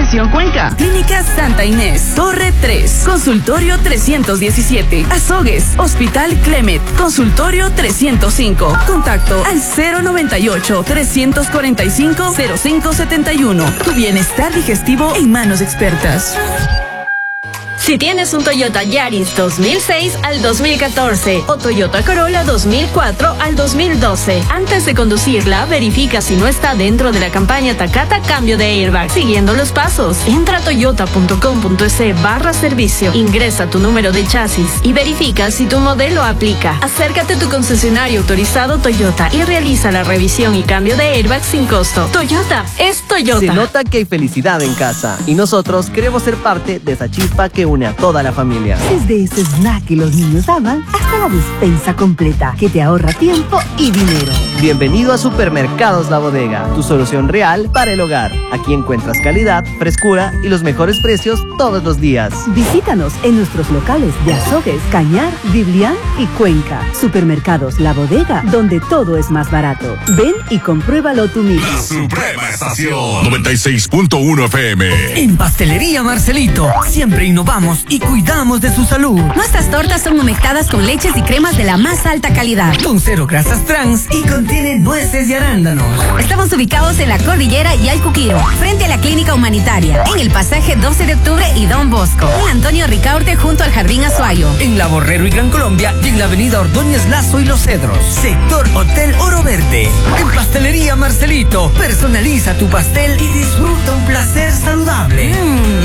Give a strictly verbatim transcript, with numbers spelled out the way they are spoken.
Atención Cuenca. Clínica Santa Inés, Torre tres, Consultorio trescientos diecisiete. Azogues, Hospital Clemet, Consultorio trescientos cinco. Contacto al cero noventa y ocho, trescientos cuarenta y cinco, cero cinco setenta y uno. Tu bienestar digestivo en manos expertas. Si tienes un Toyota Yaris dos mil seis al dos mil catorce o Toyota Corolla dos mil cuatro al dos mil doce, antes de conducirla, verifica si no está dentro de la campaña Takata Cambio de Airbag, siguiendo los pasos. Entra a toyota punto com punto es barra servicio, ingresa tu número de chasis y verifica si tu modelo aplica. Acércate a tu concesionario autorizado Toyota y realiza la revisión y cambio de airbag sin costo. Toyota es Toyota. Se nota que hay felicidad en casa y nosotros queremos ser parte de esa chispa que une a toda la familia. Desde ese snack que los niños aman hasta la despensa completa que te ahorra tiempo y dinero. Bienvenido a Supermercados La Bodega, tu solución real para el hogar. Aquí encuentras calidad, frescura y los mejores precios todos los días. Visítanos en nuestros locales de Azogues, Cañar, Biblián y Cuenca. Supermercados La Bodega, donde todo es más barato. Ven y compruébalo tú mismo. La Suprema Estación noventa y seis punto uno F M. En Pastelería Marcelito, siempre innovamos y cuidamos de su salud. Nuestras tortas son humectadas con leches y cremas de la más alta calidad. Con cero grasas trans y contienen nueces y arándanos. Estamos ubicados en la Cordillera y Alcuquiro, frente a la Clínica Humanitaria, en el pasaje doce de octubre y Don Bosco. En Antonio Ricaurte junto al Jardín Azuayo. En La Borrero y Gran Colombia y en la avenida Ordóñez Lazo y Los Cedros. Sector Hotel Oro Verde. En Pastelería Marcelito, personaliza tu pastel y disfruta un placer saludable. Mmm,